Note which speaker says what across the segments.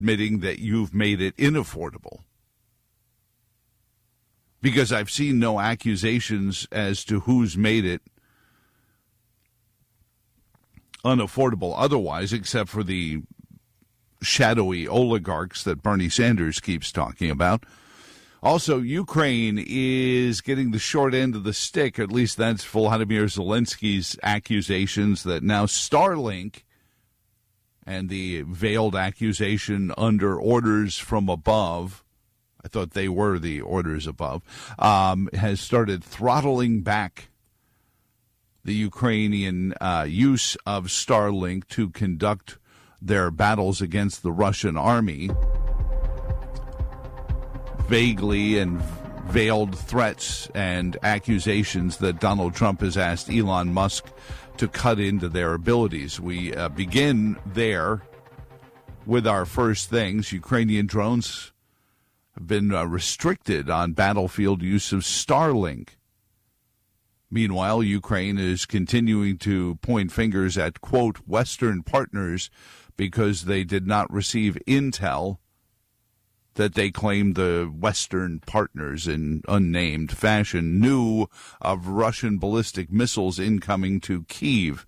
Speaker 1: admitting that you've made it inaffordable. Because I've seen no accusations as to who's made it unaffordable otherwise, except for the shadowy oligarchs that Bernie Sanders keeps talking about. Also, Ukraine is getting the short end of the stick. At least that's Volodymyr Zelensky's accusations that now Starlink, and the veiled accusation under orders from above, I thought they were the orders above, has started throttling back the Ukrainian use of Starlink to conduct their battles against the Russian army. Vaguely and veiled threats and accusations that Donald Trump has asked Elon Musk to cut into their abilities. We begin there with our first things. Ukrainian drones have been restricted on battlefield use of Starlink. Meanwhile, Ukraine is continuing to point fingers at, quote, Western partners because they did not receive intel that they claim the Western partners in unnamed fashion knew of Russian ballistic missiles incoming to Kyiv.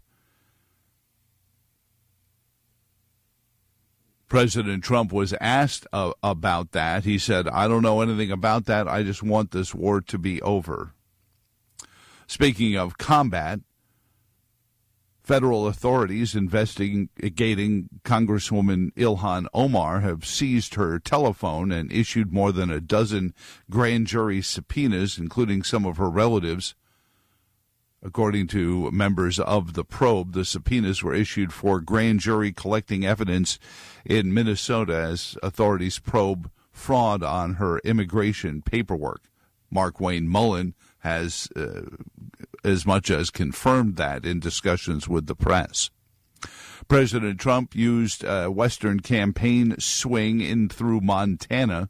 Speaker 1: President Trump was asked about that. He said, I don't know anything about that. I just want this war to be over. Speaking of combat, federal authorities investigating Congresswoman Ilhan Omar have seized her telephone and issued more than a dozen grand jury subpoenas, including some of her relatives. According to members of the probe, the subpoenas were issued for grand jury collecting evidence in Minnesota as authorities probe fraud on her immigration paperwork. Mark Wayne Mullen has as much as confirmed that in discussions with the press. President Trump used a Western campaign swing in through Montana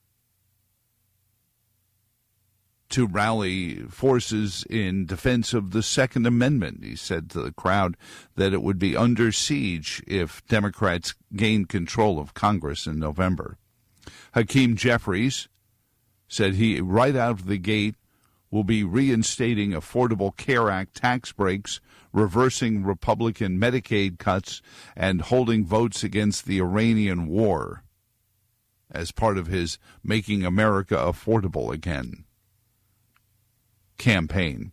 Speaker 1: to rally forces in defense of the Second Amendment. He said to the crowd that it would be under siege if Democrats gained control of Congress in November. Hakeem Jeffries said he, right out of the gate, will be reinstating Affordable Care Act tax breaks, reversing Republican Medicaid cuts, and holding votes against the Iranian war as part of his Making America Affordable Again campaign.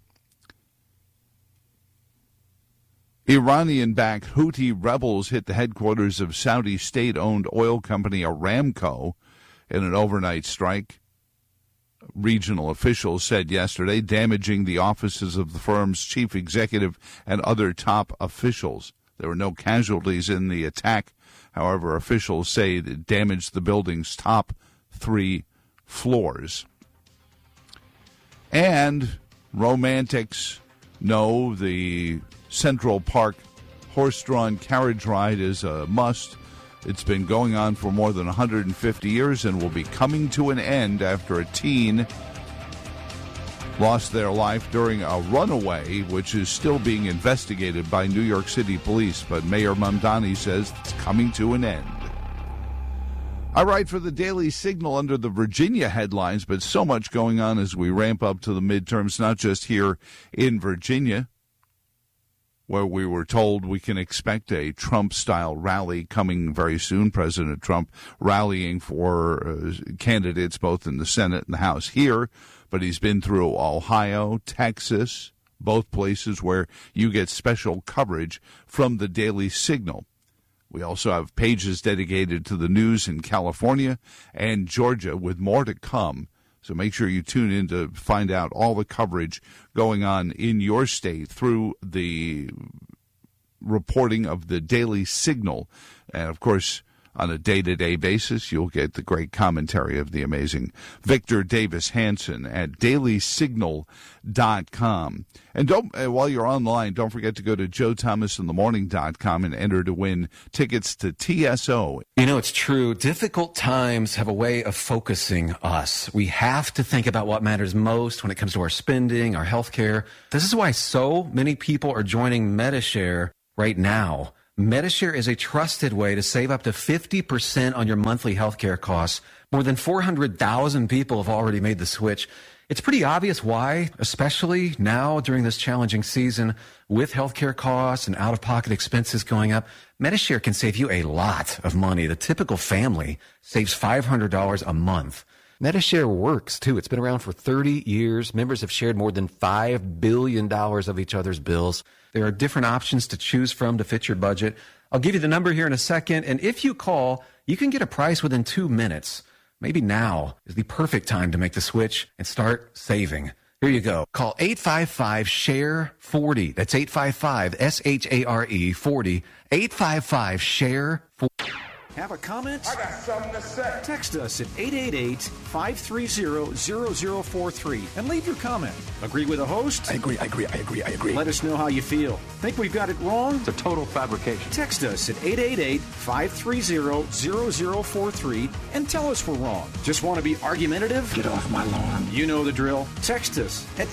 Speaker 1: Iranian-backed Houthi rebels hit the headquarters of Saudi state-owned oil company Aramco in an overnight strike, regional officials said yesterday, damaging the offices of the firm's chief executive and other top officials. There were no casualties in the attack. However, officials say it damaged the building's top 3 floors. And romantics know the Central Park horse-drawn carriage ride is a must. It's been going on for more than 150 years and will be coming to an end after a teen lost their life during a runaway, which is still being investigated by New York City police. But Mayor Mamdani says it's coming to an end. I write for the Daily Signal under the Virginia headlines, but so much going on as we ramp up to the midterms, not just here in Virginia, where we were told we can expect a Trump-style rally coming very soon. President Trump rallying for candidates both in the Senate and the House here, but he's been through Ohio, Texas, both places where you get special coverage from the Daily Signal. We also have pages dedicated to the news in California and Georgia with more to come. So make sure you tune in to find out all the coverage going on in your state through the reporting of the Daily Signal. And, of course, on a day-to-day basis, you'll get the great commentary of the amazing Victor Davis Hanson at dailysignal.com. And while you're online, don't forget to go to joethomasinthemorning.com and enter to win tickets to TSO.
Speaker 2: You know, it's true. Difficult times have a way of focusing us. We have to think about what matters most when it comes to our spending, our health care. This is why so many people are joining Metashare right now. Medi-Share is a trusted way to save up to 50% on your monthly healthcare costs. More than 400,000 people have already made the switch. It's pretty obvious why, especially now during this challenging season with healthcare costs and out-of-pocket expenses going up. Medi-Share can save you a lot of money. The typical family saves $500 a month. Medi-Share works, too. It's been around for 30 years. Members have shared more than $5 billion of each other's bills. There are different options to choose from to fit your budget. I'll give you the number here in a second, and if you call, you can get a price within 2 minutes. Maybe now is the perfect time to make the switch and start saving. Here you go. Call 855-SHARE-40. That's 855-SHARE 40. 855-SHARE-40.
Speaker 3: Have a comment?
Speaker 4: I got something to say.
Speaker 3: Text us at 888-530-0043 and leave your comment. Agree with the host?
Speaker 4: I agree.
Speaker 3: Let us know how you feel. Think we've got it wrong?
Speaker 2: It's a total fabrication.
Speaker 3: Text us at 888-530-0043 and tell us we're wrong. Just want to be argumentative?
Speaker 4: Get off my lawn.
Speaker 3: You know the drill. Text us at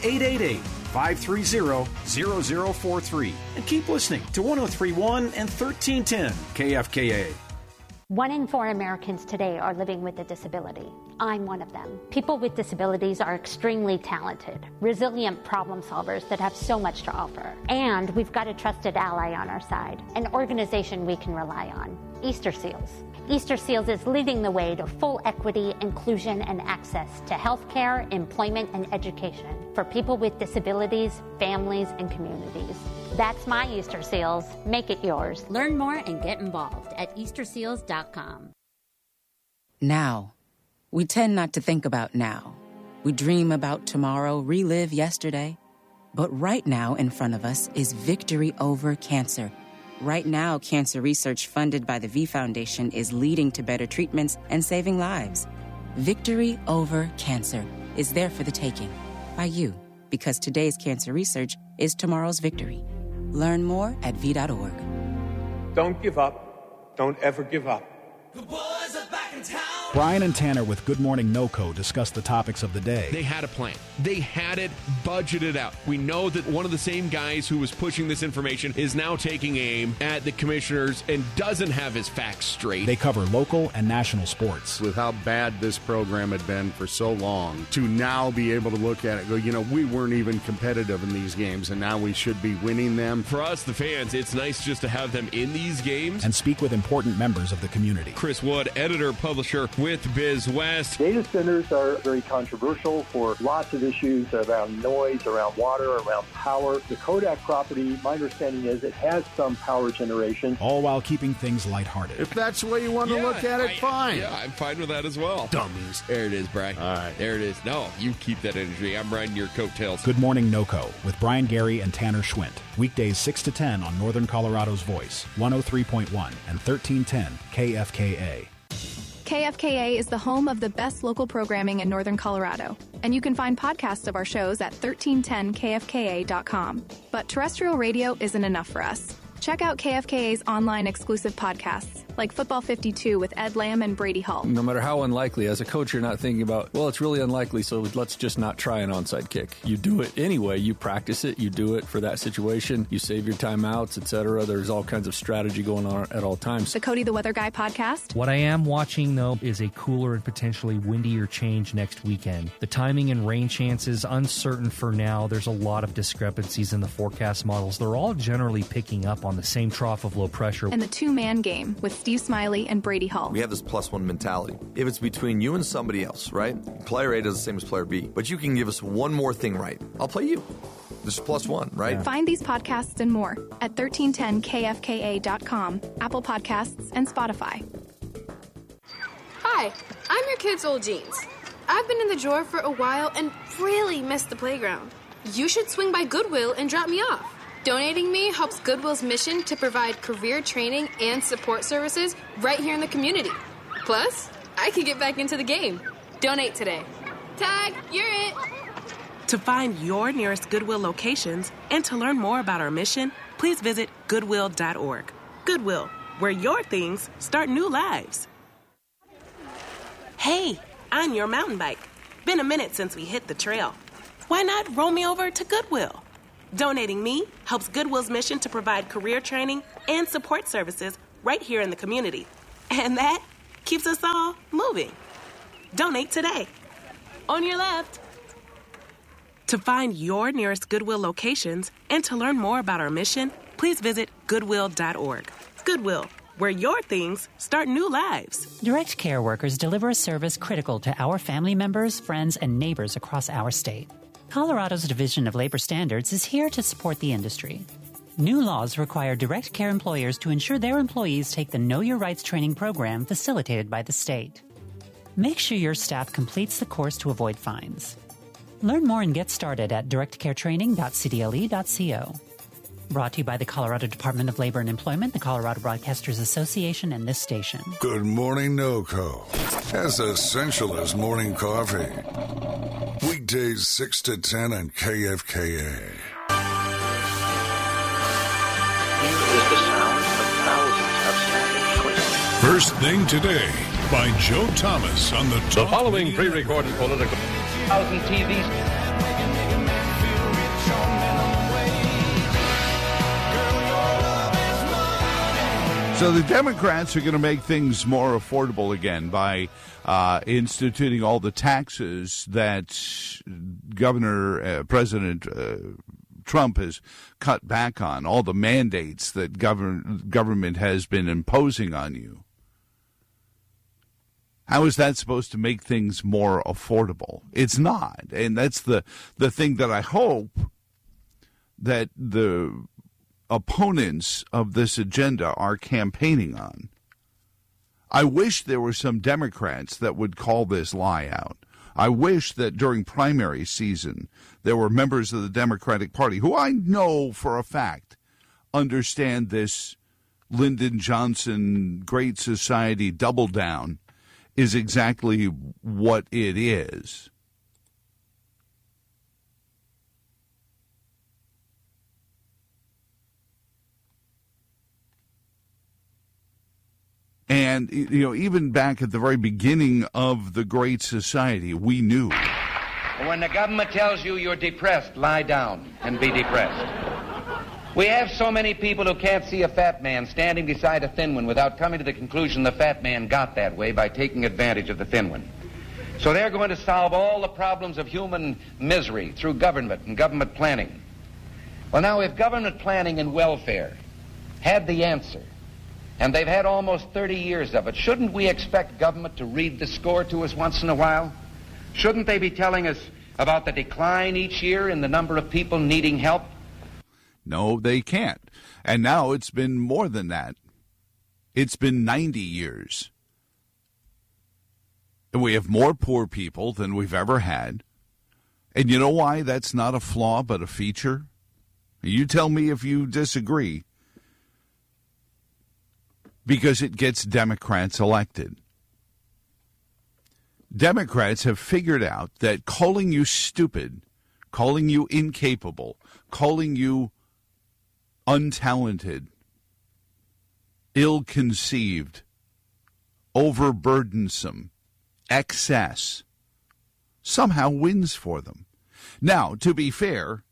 Speaker 3: 888-530-0043 and keep listening to 103.1 and 1310 KFKA.
Speaker 5: 1 in 4 Americans today are living with a disability. I'm one of them. People with disabilities are extremely talented, resilient problem solvers that have so much to offer. And we've got a trusted ally on our side, an organization we can rely on, Easter Seals. Easter Seals is leading the way to full equity, inclusion, and access to healthcare, employment, and education for people with disabilities, families, and communities. That's my Easter Seals. Make it yours.
Speaker 6: Learn more and get involved at easterseals.com.
Speaker 7: Now. We tend not to think about now. We dream about tomorrow, relive yesterday. But right now in front of us is victory over cancer. Right now, cancer research funded by the V Foundation is leading to better treatments and saving lives. Victory over cancer is there for the taking by you, because today's cancer research is tomorrow's victory. Learn more at V.org.
Speaker 8: Don't give up. Don't ever give up.
Speaker 9: The boys are back in town.
Speaker 10: Brian and Tanner with Good Morning NoCo discuss the topics of the day.
Speaker 11: They had a plan. They had it budgeted out. We know that one of the same guys who was pushing this information is now taking aim at the commissioners and doesn't have his facts straight.
Speaker 10: They cover local and national sports.
Speaker 12: With how bad this program had been for so long, to now be able to look at it and go, you know, we weren't even competitive in these games, and now we should be winning them.
Speaker 11: For us, the fans, it's nice just to have them in these games.
Speaker 10: And speak with important members of the community.
Speaker 11: Chris Wood, editor-publisher with BizWest.
Speaker 13: Data centers are very controversial for lots of issues around noise, around water, around power. The Kodak property, my understanding is it has some power generation.
Speaker 10: All while keeping things lighthearted.
Speaker 12: If that's the way you want to look at it, fine.
Speaker 11: Yeah, I'm fine with that as well.
Speaker 12: Dummies.
Speaker 11: There it is, Brian.
Speaker 12: All right.
Speaker 11: There it is. No, you keep that energy. I'm riding your coattails.
Speaker 10: Good Morning NoCo with Brian Gary and Tanner Schwint. Weekdays 6 to 10 on Northern Colorado's Voice, 103.1 and 1310 KFKA.
Speaker 14: KFKA is the home of the best local programming in Northern Colorado, and you can find podcasts of our shows at 1310kfka.com. But terrestrial radio isn't enough for us. Check out KFKA's online exclusive podcasts, like Football 52 with Ed Lamb and Brady Hall.
Speaker 15: No matter how unlikely, as a coach, you're not thinking about, well, it's really unlikely, so let's just not try an onside kick. You do it anyway. You practice it. You do it for that situation. You save your timeouts, etc. There's all kinds of strategy going on at all times.
Speaker 14: The Cody the Weather Guy podcast.
Speaker 16: What I am watching, though, is a cooler and potentially windier change next weekend. The timing and rain chances uncertain for now. There's a lot of discrepancies in the forecast models. They're all generally picking up on the same trough of low pressure.
Speaker 14: And the two-man game with Steve Smiley and Brady Hall.
Speaker 17: We have this +1 mentality. If it's between you and somebody else, right? Player A does the same as player B, but you can give us one more thing right. I'll play you. This is +1, right?
Speaker 14: Find these podcasts and more at 1310kfka.com, Apple Podcasts, and Spotify.
Speaker 18: Hi, I'm your kid's old jeans. I've been in the drawer for a while and really missed the playground. You should swing by Goodwill and drop me off. Donating me helps Goodwill's mission to provide career training and support services right here in the community. Plus, I can get back into the game. Donate today. Tag, you're it.
Speaker 19: To find your nearest Goodwill locations and to learn more about our mission, please visit Goodwill.org. Goodwill, where your things start new lives. Hey, I'm your mountain bike. Been a minute since we hit the trail. Why not roll me over to Goodwill? Donating me helps Goodwill's mission to provide career training and support services right here in the community. And that keeps us all moving. Donate today. On your left. To find your nearest Goodwill locations and to learn more about our mission, please visit Goodwill.org. Goodwill, where your things start new lives.
Speaker 20: Direct Care workers deliver a service critical to our family members, friends, and neighbors across our state. Colorado's Division of Labor Standards is here to support the industry. New laws require Direct Care employers to ensure their employees take the Know Your Rights training program facilitated by the state. Make sure your staff completes the course to avoid fines. Learn more and get started at directcaretraining.cdle.co. Brought to you by the Colorado Department of Labor and Employment, the Colorado Broadcasters Association, and this station.
Speaker 21: Good morning, NOCO. As essential as morning coffee. Weekdays 6 to 10 on KFKA.
Speaker 22: Is the sound of thousands of standing twists.
Speaker 21: First Thing Today by Joe Thomas on the
Speaker 23: The following pre-recorded political...
Speaker 22: 1,000 TVs.
Speaker 1: So the Democrats are going to make things more affordable again by instituting all the taxes that President Trump has cut back on, all the mandates that government has been imposing on you. How is that supposed to make things more affordable? It's not. And that's the thing that I hope that the opponents of this agenda are campaigning on. I wish there were some Democrats that would call this lie out. I wish that during primary season there were members of the Democratic Party who I know for a fact understand this Lyndon Johnson Great Society double down is exactly what it is. And, you know, even back at the very beginning of the Great Society, we knew.
Speaker 22: When the government tells you you're depressed, lie down and be depressed. We have so many people who can't see a fat man standing beside a thin one without coming to the conclusion the fat man got that way by taking advantage of the thin one. So they're going to solve all the problems of human misery through government and government planning. Well, now, if government planning and welfare had the answer, and they've had almost 30 years of it, shouldn't we expect government to read the score to us once in a while? Shouldn't they be telling us about the decline each year in the number of people needing help?
Speaker 1: No, they can't. And now it's been more than that. It's been 90 years. And we have more poor people than we've ever had. And you know why that's not a flaw but a feature? You tell me if you disagree. Because it gets Democrats elected. Democrats have figured out that calling you stupid, calling you incapable, calling you untalented, ill-conceived, overburdensome, excess, somehow wins for them. Now, to be fair,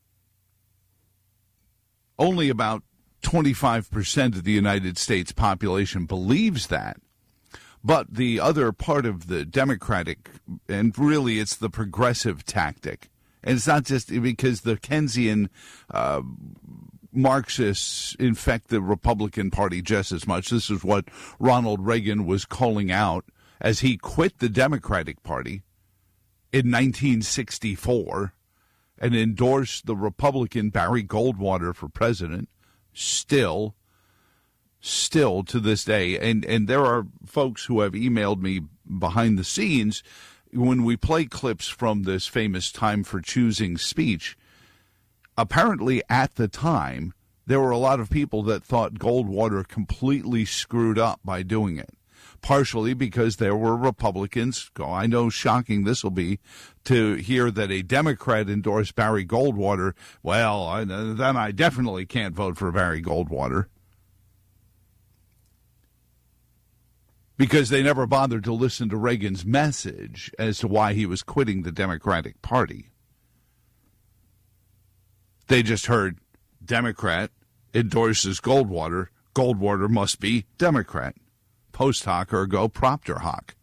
Speaker 1: only about 25% of the United States population believes that. But the other part of the Democratic, and really it's the progressive tactic, and it's not just because the Keynesian Marxists infect the Republican Party just as much. This is what Ronald Reagan was calling out as he quit the Democratic Party in 1964 and endorsed the Republican Barry Goldwater for president. Still to this day, and there are folks who have emailed me behind the scenes when we play clips from this famous Time for Choosing speech. Apparently, at the time, there were a lot of people that thought Goldwater completely screwed up by doing it, partially because there were Republicans. I know shocking this will be to hear that a Democrat endorsed Barry Goldwater. Well, then I definitely can't vote for Barry Goldwater. Because they never bothered to listen to Reagan's message as to why he was quitting the Democratic Party. They just heard Democrat endorses Goldwater. Goldwater must be Democrat. Post hoc ergo propter hoc.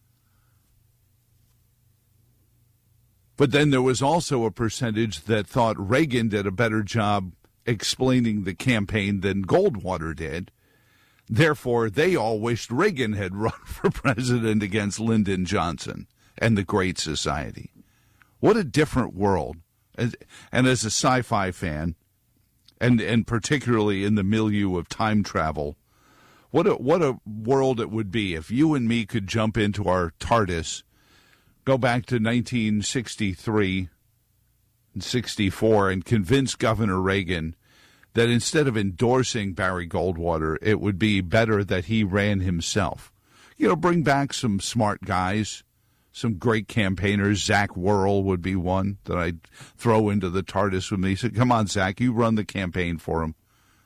Speaker 1: But then there was also a percentage that thought Reagan did a better job explaining the campaign than Goldwater did. Therefore, they all wished Reagan had run for president against Lyndon Johnson and the Great Society. What a different world. And as a sci-fi fan, and particularly in the milieu of time travel, what a world it would be if you and me could jump into our TARDIS, go back to 1963 and 64, and convince Governor Reagan that instead of endorsing Barry Goldwater, it would be better that he ran himself. You know, bring back some smart guys, some great campaigners. Zach Worrell would be one that I'd throw into the TARDIS with me. So come on, Zach, you run the campaign for him.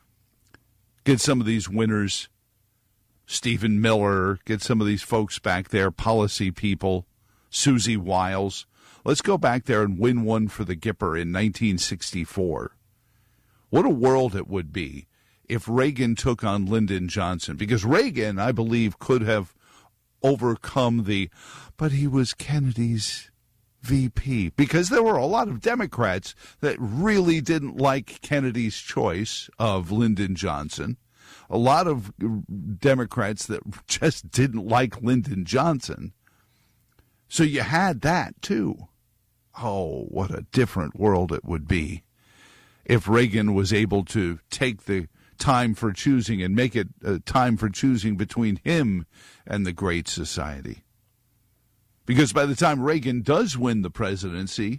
Speaker 1: Get some of these winners, Stephen Miller, get some of these folks back there, policy people, Susie Wiles. Let's go back there and win one for the Gipper in 1964. What a world it would be if Reagan took on Lyndon Johnson. Because Reagan, I believe, could have overcome but he was Kennedy's VP. Because there were a lot of Democrats that really didn't like Kennedy's choice of Lyndon Johnson. A lot of Democrats that just didn't like Lyndon Johnson. So you had that, too. Oh, what a different world it would be if Reagan was able to take the time for choosing and make it a time for choosing between him and the Great Society. Because by the time Reagan does win the presidency,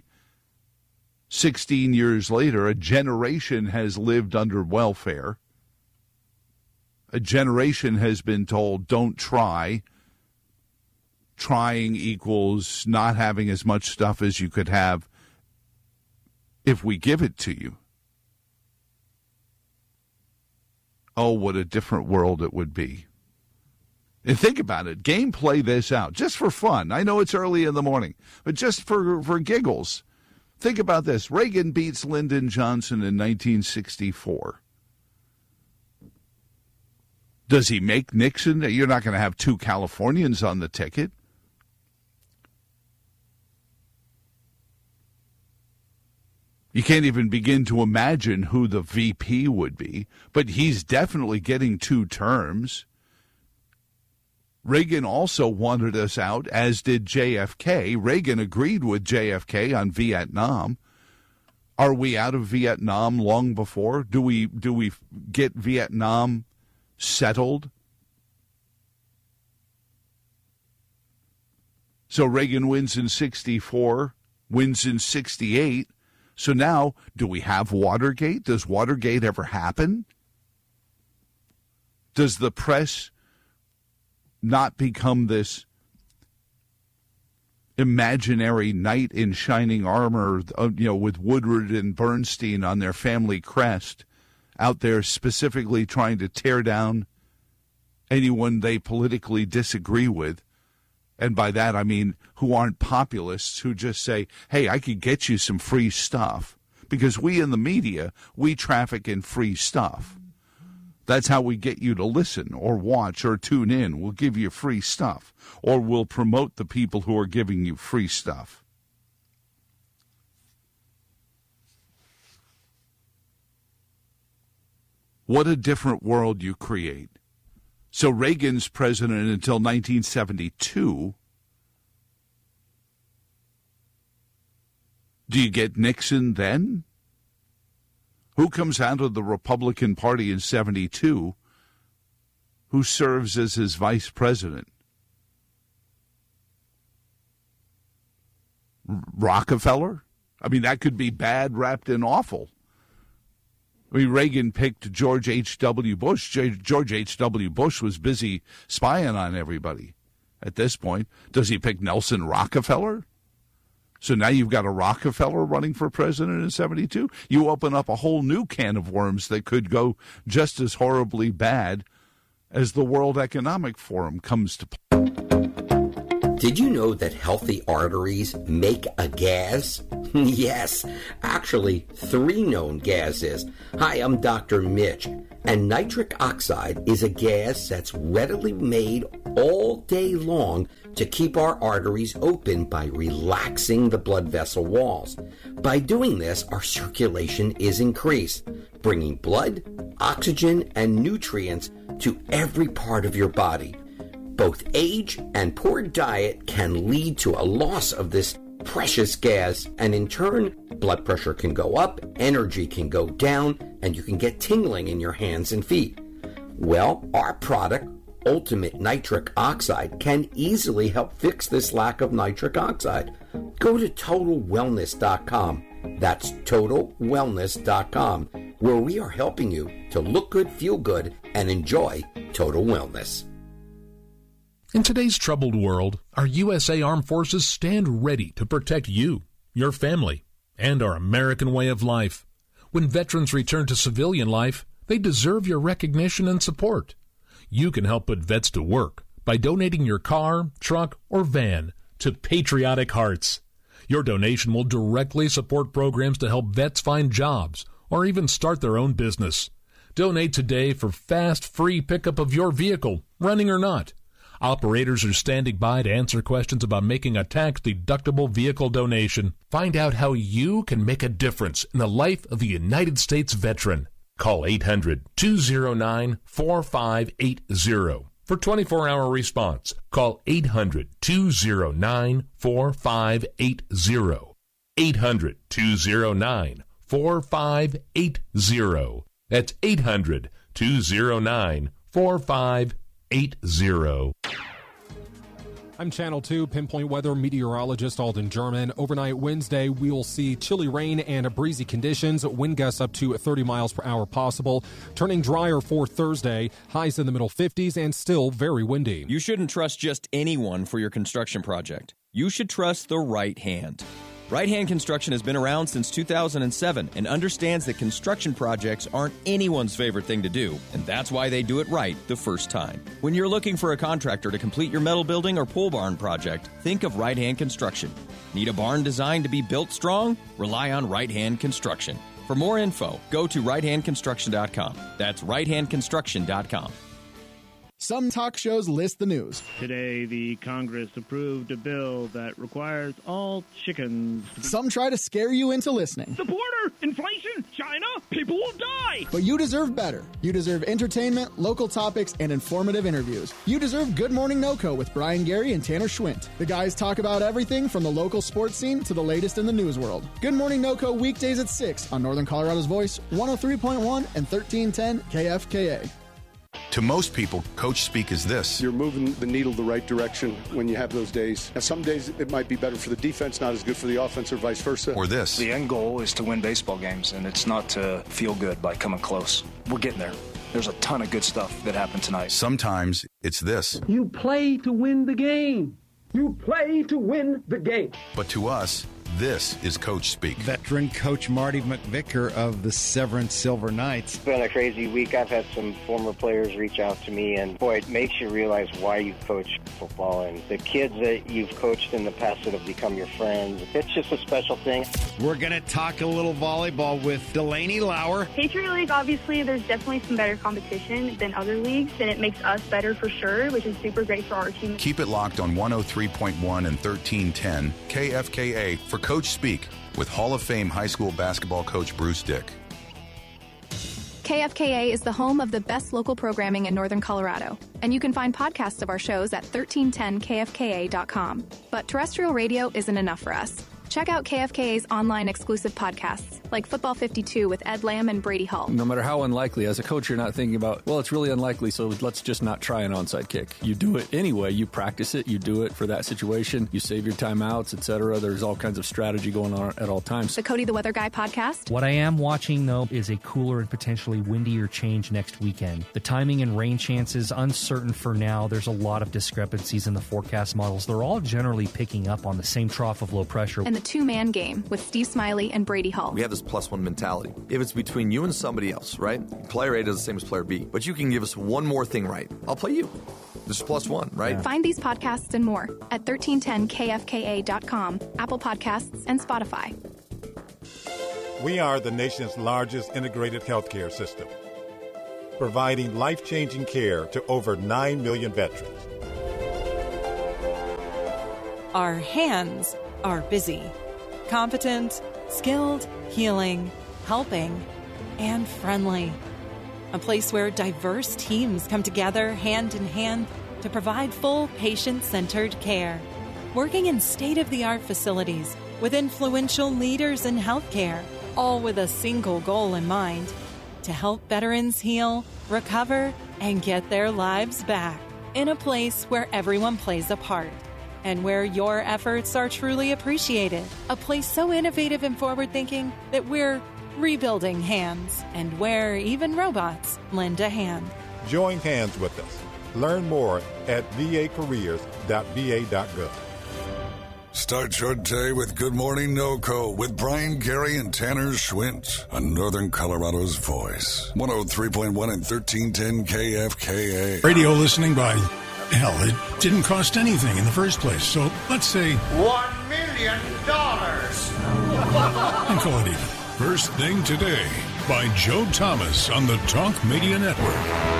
Speaker 1: 16 years later, a generation has lived under welfare. A generation has been told, don't try. Trying equals not having as much stuff as you could have if we give it to you. Oh, what a different world it would be. And think about it. Play this out, just for fun. I know it's early in the morning, but just for giggles. Think about this. Reagan beats Lyndon Johnson in 1964. Does he make Nixon? You're not going to have two Californians on the ticket. You can't even begin to imagine who the VP would be, but he's definitely getting 2 terms. Reagan also wanted us out, as did JFK. Reagan agreed with JFK on Vietnam. Are we out of Vietnam long before? Do we get Vietnam settled? So Reagan wins in 64, wins in 68. So now, do we have Watergate? Does Watergate ever happen? Does the press not become this imaginary knight in shining armor, with Woodward and Bernstein on their family crest, out there specifically trying to tear down anyone they politically disagree with? And by that, I mean who aren't populists, who just say, hey, I could get you some free stuff. Because we in the media, we traffic in free stuff. That's how we get you to listen or watch or tune in. We'll give you free stuff. Or we'll promote the people who are giving you free stuff. What a different world you create. So Reagan's president until 1972. Do you get Nixon then? Who comes out of the Republican Party in 72? Who serves as his vice president? Rockefeller? I mean, that could be bad wrapped in awful. I mean, Reagan picked George H.W. Bush. George H.W. Bush was busy spying on everybody at this point. Does he pick Nelson Rockefeller? So now you've got a Rockefeller running for president in 72? You open up a whole new can of worms that could go just as horribly bad as the World Economic Forum comes to play.
Speaker 2: Did you know that healthy arteries make a gas? Yes, actually 3 known gases. Hi, I'm Dr. Mitch, and nitric oxide is a gas that's readily made all day long to keep our arteries open by relaxing the blood vessel walls. By doing this, our circulation is increased, bringing blood, oxygen, and nutrients to every part of your body. Both age and poor diet can lead to a loss of this precious gas, and in turn, blood pressure can go up, energy can go down, and you can get tingling in your hands and feet. Well, our product, Ultimate Nitric Oxide, can easily help fix this lack of nitric oxide. Go to TotalWellness.com. That's TotalWellness.com, where we are helping you to look good, feel good, and enjoy total wellness.
Speaker 3: In today's troubled world, our USA Armed Forces stand ready to protect you, your family, and our American way of life. When veterans return to civilian life, they deserve your recognition and support. You can help put vets to work by donating your car, truck, or van to Patriotic Hearts. Your donation will directly support programs to help vets find jobs or even start their own business. Donate today for fast, free pickup of your vehicle, running or not. Operators are standing by to answer questions about making a tax-deductible vehicle donation. Find out how you can make a difference in the life of a United States veteran. Call 800-209-4580 for 24-hour response. Call 800-209-4580. 800-209-4580. That's 800-209-4580.
Speaker 4: I'm Channel 2 Pinpoint Weather meteorologist Alden German. Overnight Wednesday, we will see chilly rain and breezy conditions. Wind gusts up to 30 miles per hour possible. Turning drier for Thursday. Highs in the middle 50s and still very windy.
Speaker 24: You shouldn't trust just anyone for your construction project. You should trust the right hand. Right Hand Construction has been around since 2007 and understands that construction projects aren't anyone's favorite thing to do, and that's why they do it right the first time. When you're looking for a contractor to complete your metal building or pole barn project, think of Right Hand Construction. Need a barn designed to be built strong? Rely on Right Hand Construction. For more info, go to righthandconstruction.com. That's righthandconstruction.com.
Speaker 25: Some talk shows list the news.
Speaker 26: Today, the Congress approved a bill that requires all chickens.
Speaker 25: Some try to scare you into listening.
Speaker 26: The border, inflation, China, people will die.
Speaker 25: But you deserve better. You deserve entertainment, local topics, and informative interviews. You deserve Good Morning NoCo with Brian Gary and Tanner Schwint. The guys talk about everything from the local sports scene to the latest in the news world. Good Morning NoCo weekdays at 6 on Northern Colorado's Voice, 103.1 and 1310 KFKA.
Speaker 27: To most people, Coach Speak is this.
Speaker 28: You're moving the needle the right direction when you have those days. Now, some days it might be better for the defense, not as good for the offense, or vice versa.
Speaker 27: Or this.
Speaker 29: The end goal is to win baseball games, and it's not to feel good by coming close. We're getting there. There's a ton of good stuff that happened tonight.
Speaker 27: Sometimes it's this.
Speaker 30: You play to win the game. You play to win the game.
Speaker 27: But to us, this is Coach Speak.
Speaker 31: Veteran coach Marty McVicker of the Severance Silver Knights.
Speaker 32: It's been a crazy week. I've had some former players reach out to me, and boy, it makes you realize why you coach football and the kids that you've coached in the past that have become your friends. It's just a special thing.
Speaker 31: We're going to talk a little volleyball with Delaney Lauer.
Speaker 33: Patriot League, obviously, there's definitely some better competition than other leagues, and it makes us better for sure, which is super great for our team.
Speaker 27: Keep it locked on 103.1 and 1310 KFKA for Coach Speak with Hall of Fame high school basketball coach Bruce Dick.
Speaker 14: KFKA is the home of the best local programming in Northern Colorado, and you can find podcasts of our shows at 1310kfka.com. But terrestrial radio isn't enough for us. Check out KFKA's online exclusive podcasts, like Football 52 with Ed Lamb and Brady Hall.
Speaker 15: No matter how unlikely, as a coach, you're not thinking about, well, it's really unlikely, so let's just not try an onside kick. You do it anyway. You practice it. You do it for that situation. You save your timeouts, etc. There's all kinds of strategy going on at all times.
Speaker 14: The Cody the Weather Guy podcast.
Speaker 16: What I am watching, though, is a cooler and potentially windier change next weekend. The timing and rain chances uncertain for now. There's a lot of discrepancies in the forecast models. They're all generally picking up on the same trough of low pressure.
Speaker 14: And the two-man game with Steve Smiley and Brady Hall.
Speaker 17: We have this +1 mentality. If it's between you and somebody else, right? Player A does the same as player B, but you can give us one more thing right. I'll play you. This is +1, right?
Speaker 14: Yeah. Find these podcasts and more at 1310kfka.com, Apple Podcasts, and Spotify.
Speaker 5: We are the nation's largest integrated healthcare system, providing life-changing care to over 9 million veterans.
Speaker 6: Our hands are busy, competent, skilled, healing, helping, and friendly. A place where diverse teams come together hand in hand to provide full patient-centered care. Working in state-of-the-art facilities with influential leaders in healthcare, all with a single goal in mind: to help veterans heal, recover, and get their lives back. In a place where everyone plays a part and where your efforts are truly appreciated. A place so innovative and forward-thinking that we're rebuilding hands, and where even robots lend a hand.
Speaker 5: Join hands with us. Learn more at vacareers.va.gov.
Speaker 7: Start your day with Good Morning NoCo with Brian Gary and Tanner Schwint on Northern Colorado's voice. 103.1 and 1310 KFKA.
Speaker 8: Radio listening by, hell, it didn't cost anything in the first place. So let's say
Speaker 9: $1 million.
Speaker 8: And call it even. First Thing Today by Joe Thomas on the Talk Media Network.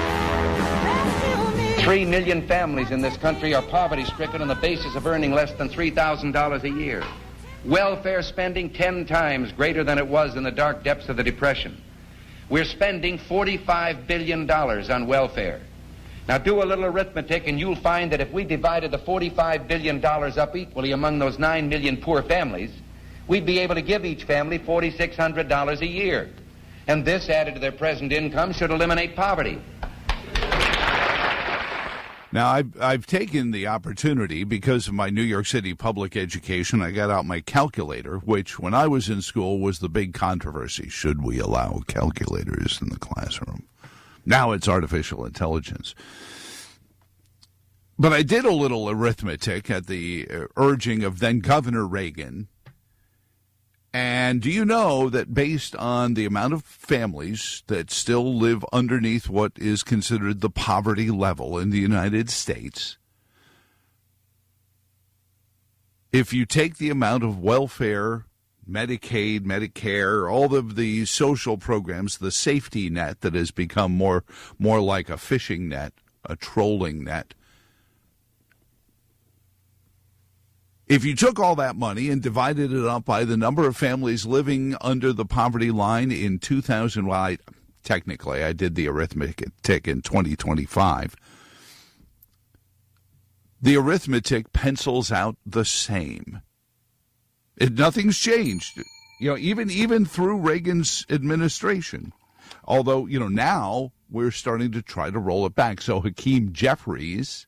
Speaker 22: 3 million families in this country are poverty-stricken on the basis of earning less than $3,000 a year. Welfare spending 10 times greater than it was in the dark depths of the Depression. We're spending $45 billion on welfare. Now do a little arithmetic and you'll find that if we divided the $45 billion up equally among those 9 million poor families, we'd be able to give each family $4,600 a year. And this, added to their present income, should eliminate poverty.
Speaker 1: Now, I've taken the opportunity, because of my New York City public education, I got out my calculator, which when I was in school was the big controversy. Should we allow calculators in the classroom? Now it's artificial intelligence. But I did a little arithmetic at the urging of then Governor Reagan. And do you know that based on the amount of families that still live underneath what is considered the poverty level in the United States, if you take the amount of welfare, Medicaid, Medicare, all of the social programs, the safety net that has become more like a fishing net, a trolling net, if you took all that money and divided it up by the number of families living under the poverty line in 2000, well, technically I did the arithmetic in 2025, the arithmetic pencils out the same. Nothing's changed, even through Reagan's administration. Although, now we're starting to try to roll it back. So Hakeem Jeffries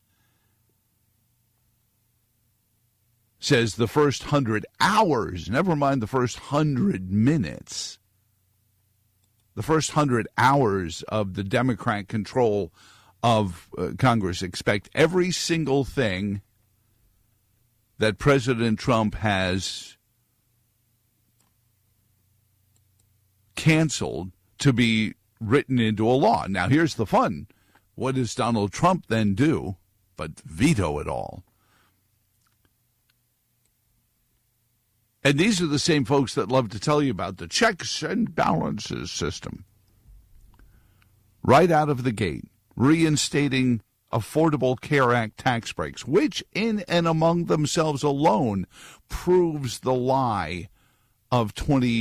Speaker 1: says the first 100 hours, never mind the first 100 minutes, the first 100 hours of the Democrat control of Congress, expect every single thing that President Trump has canceled to be written into a law. Now, here's the fun. What does Donald Trump then do but veto it all? And these are the same folks that love to tell you about the checks and balances system. Right out of the gate, reinstating Affordable Care Act tax breaks, which in and among themselves alone proves the lie of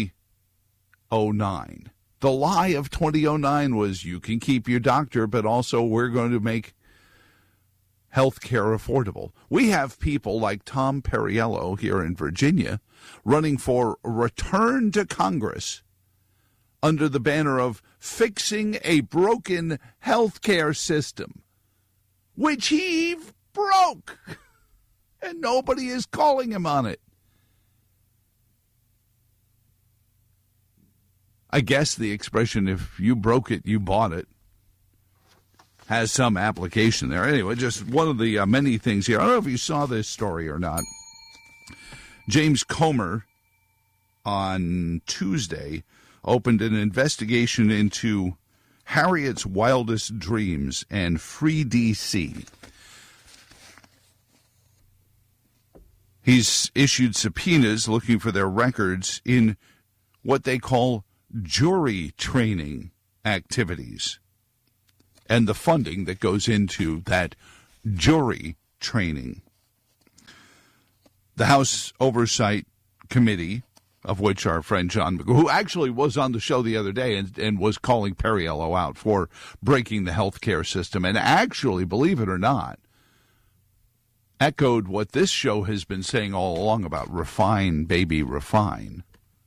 Speaker 1: 2009. The lie of 2009 was you can keep your doctor, but also we're going to make health care affordable. We have people like Tom Perriello here in Virginia running for return to Congress under the banner of fixing a broken health care system, which he broke, and nobody is calling him on it. I guess the expression, if you broke it, you bought it, has some application there. Anyway, just one of the many things here. I don't know if you saw this story or not. James Comer on Tuesday opened an investigation into Harriet's wildest dreams and Free DC. He's issued subpoenas looking for their records in what they call jury training activities and the funding that goes into that jury training. The House Oversight Committee, of which our friend John McGuire, who actually was on the show the other day and was calling Perriello out for breaking the health care system, and actually, believe it or not, echoed what this show has been saying all along about refine, baby, refine.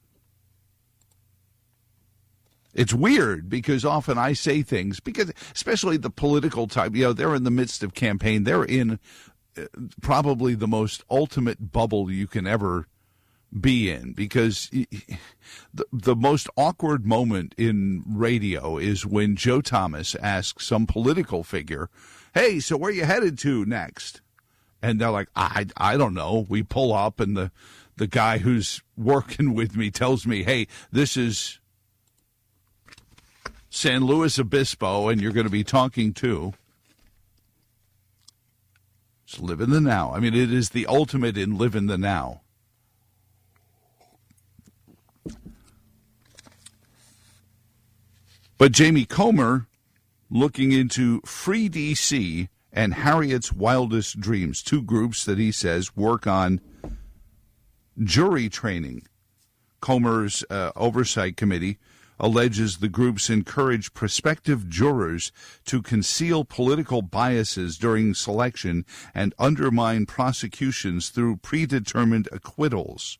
Speaker 1: It's weird because often I say things, because especially the political type, they're in the midst of campaign. They're in probably the most ultimate bubble you can ever be in, because the most awkward moment in radio is when Joe Thomas asks some political figure, hey, so where are you headed to next? And they're like, I don't know. We pull up and the guy who's working with me tells me, hey, this is San Luis Obispo, and you're going to be talking to. Just live in the now. I mean, it is the ultimate in live in the now. But Jamie Comer, looking into Free DC and Harriet's Wildest Dreams, two groups that he says work on jury training. Comer's oversight committee alleges the groups encourage prospective jurors to conceal political biases during selection and undermine prosecutions through predetermined acquittals.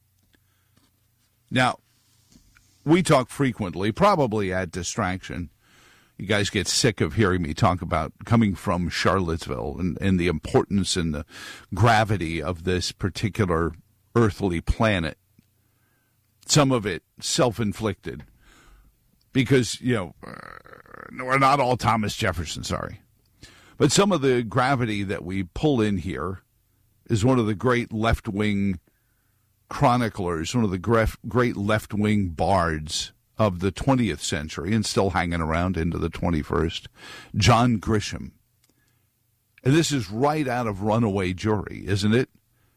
Speaker 1: Now, we talk frequently, probably at distraction. You guys get sick of hearing me talk about coming from Charlottesville and the importance and the gravity of this particular earthly planet. Some of it self-inflicted. Because, we're not all Thomas Jefferson, sorry. But some of the gravity that we pull in here is one of the great left-wing chroniclers, one of the great left-wing bards of the 20th century and still hanging around into the 21st, John Grisham. And this is right out of Runaway Jury, isn't it?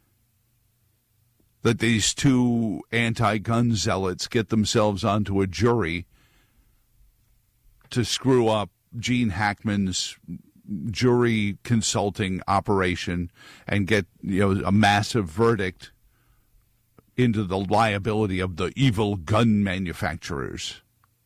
Speaker 1: That these two anti-gun zealots get themselves onto a jury to screw up Gene Hackman's jury consulting operation and get a massive verdict into the liability of the evil gun manufacturers.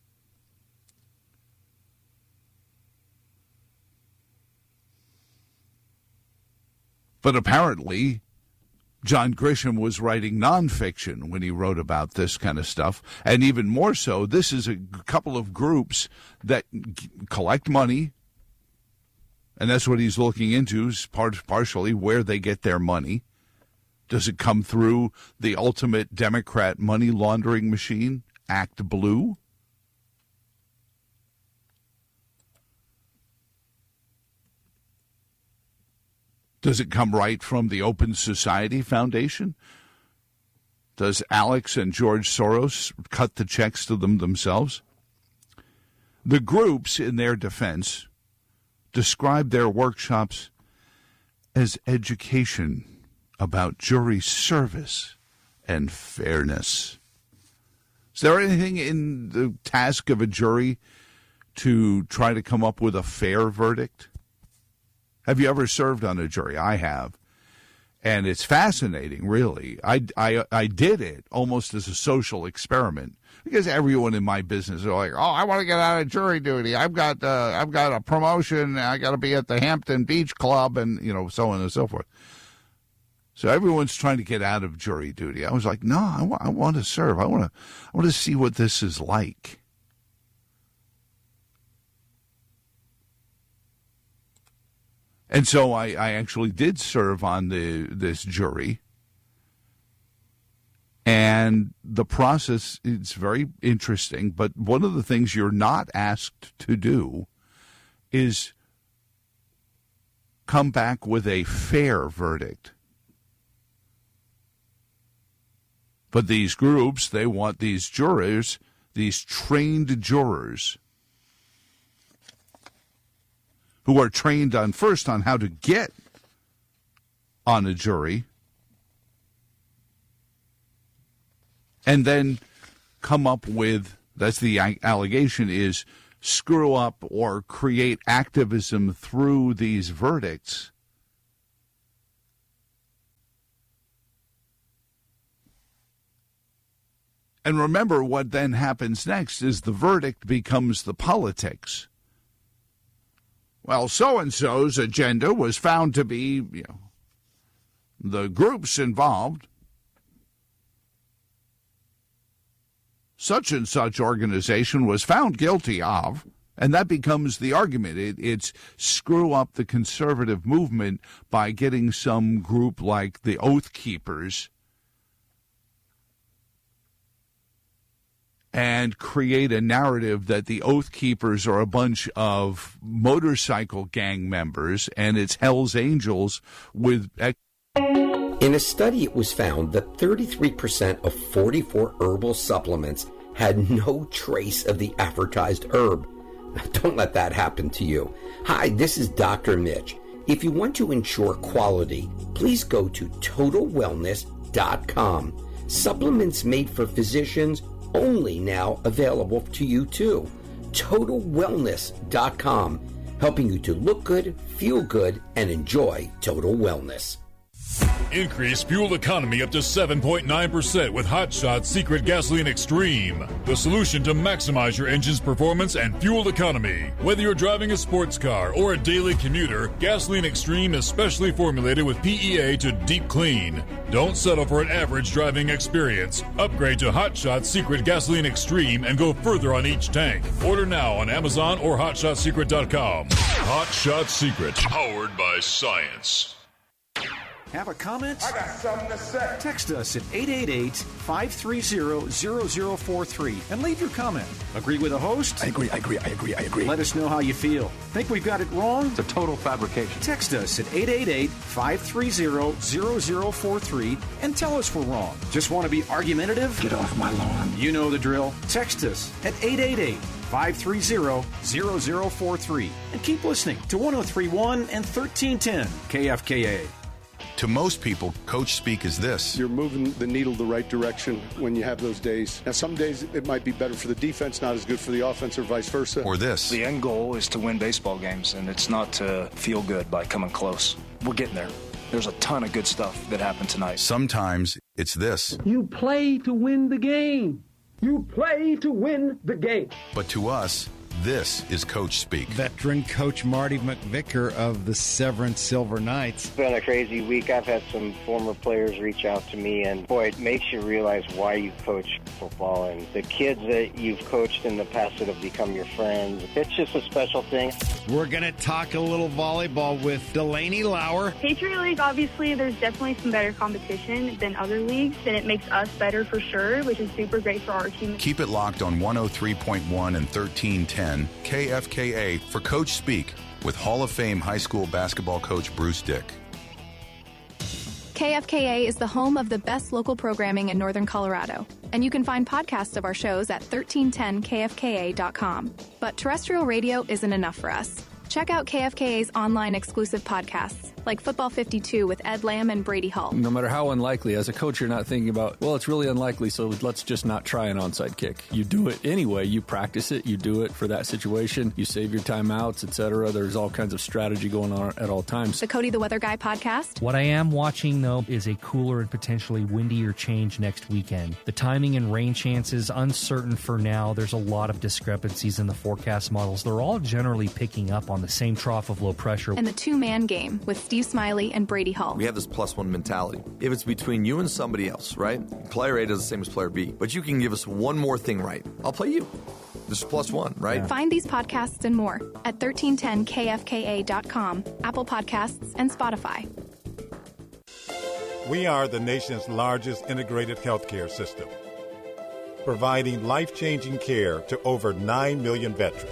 Speaker 1: But apparently, John Grisham was writing nonfiction when he wrote about this kind of stuff. And even more so, this is a couple of groups that collect money, and that's what he's looking into, is partially where they get their money. Does it come through the ultimate Democrat money laundering machine, Act Blue? Does it come right from the Open Society Foundation? Does Alex and George Soros cut the checks to them themselves? The groups, in their defense, describe their workshops as education about jury service and fairness. Is there anything in the task of a jury to try to come up with a fair verdict? Have you ever served on a jury? I have. And it's fascinating, really. I did it almost as a social experiment because everyone in my business are like, oh, I want to get out of jury duty. I've got a promotion. I got to be at the Hampton Beach Club and, so on and so forth. So everyone's trying to get out of jury duty. I was like, no, I want to serve. I want to see what this is like. And so I actually did serve on this jury. And the process is very interesting. But one of the things you're not asked to do is come back with a fair verdict. But these groups, they want these jurors, these trained jurors, who are trained on how to get on a jury, and then come up with, that's the allegation, is screw up or create activism through these verdicts. And remember, what then happens next is the verdict becomes the politics. Well, so-and-so's agenda was found to be, the groups involved, such and such organization was found guilty of, and that becomes the argument. It's screw up the conservative movement by getting some group like the Oath Keepers and create a narrative that the Oath Keepers are a bunch of motorcycle gang members and it's Hell's Angels with...
Speaker 2: In a study, it was found that 33% of 44 herbal supplements had no trace of the advertised herb. Don't let that happen to you. Hi, this is Dr. Mitch. If you want to ensure quality, please go to TotalWellness.com. Supplements made for physicians only now available to you too. TotalWellness.com, helping you to look good, feel good, and enjoy total wellness.
Speaker 3: Increase fuel economy up to 7.9% with Hot Shots Secret Gasoline Extreme. The solution to maximize your engine's performance and fuel economy. Whether you're driving a sports car or a daily commuter, Gasoline Extreme is specially formulated with PEA to deep clean. Don't settle for an average driving experience. Upgrade to Hot Shots Secret Gasoline Extreme and go further on each tank. Order now on Amazon or HotShotSecret.com. Hot Shot Secret, powered by science.
Speaker 4: Have a comment?
Speaker 9: I got something to say.
Speaker 4: Text us at 888-530-0043 and leave your comment. Agree with the host?
Speaker 9: I agree.
Speaker 4: Let us know how you feel. Think we've got it wrong?
Speaker 9: It's a total fabrication.
Speaker 4: Text us at 888-530-0043 and tell us we're wrong. Just want to be argumentative?
Speaker 9: Get off my lawn.
Speaker 4: You know the drill. Text us at 888-530-0043 and keep listening to 103.1 and 1310 KFKA.
Speaker 27: To most people, coach speak is this.
Speaker 28: You're moving the needle the right direction when you have those days. Now, some days it might be better for the defense, not as good for the offense, or vice versa.
Speaker 27: Or this.
Speaker 29: The end goal is to win baseball games, and it's not to feel good by coming close. We're getting there. There's a ton of good stuff that happened tonight.
Speaker 27: Sometimes it's this.
Speaker 30: You play to win the game. You play to win the game.
Speaker 27: But to us, this is Coach Speak.
Speaker 31: Veteran coach Marty McVicker of the Severance Silver Knights.
Speaker 32: It's been a crazy week. I've had some former players reach out to me, and boy, it makes you realize why you coach football and the kids that you've coached in the past that have become your friends. It's just a special thing.
Speaker 31: We're going to talk a little volleyball with Delaney Lauer.
Speaker 33: Patriot League, obviously, there's definitely some better competition than other leagues, and it makes us better for sure, which is super great for our team.
Speaker 27: Keep it locked on 103.1 and 1310 KFKA for Coach Speak with Hall of Fame high school basketball coach Bruce Dick.
Speaker 14: KFKA is the home of the best local programming in Northern Colorado, and you can find podcasts of our shows at 1310kfka.com. But terrestrial radio isn't enough for us. Check out KFKA's online exclusive podcasts, like Football 52 with Ed Lamb and Brady Hall.
Speaker 15: No matter how unlikely, as a coach, you're not thinking about, well, it's really unlikely, so let's just not try an onside kick. You do it anyway. You practice it. You do it for that situation. You save your timeouts, etc. There's all kinds of strategy going on at all times.
Speaker 14: The Cody the Weather Guy podcast.
Speaker 16: What I am watching, though, is a cooler and potentially windier change next weekend. The timing and rain chances, uncertain for now. There's a lot of discrepancies in the forecast models. They're all generally picking up on the same trough of low pressure.
Speaker 14: And the two-man game with Steve Smiley and Brady Hall.
Speaker 17: We have this +1 mentality. If it's between you and somebody else, right? Player A does the same as player B, but you can give us one more thing right. I'll play you. This is +1, right?
Speaker 14: Find these podcasts and more at 1310kfka.com, Apple Podcasts, and Spotify.
Speaker 5: We are the nation's largest integrated healthcare system, providing life-changing care to over 9 million veterans.